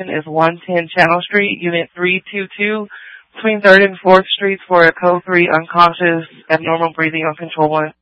location is 110 Channel Street, Unit 322, between 3rd and 4th Streets for a Code 3 unconscious abnormal breathing on Control 1.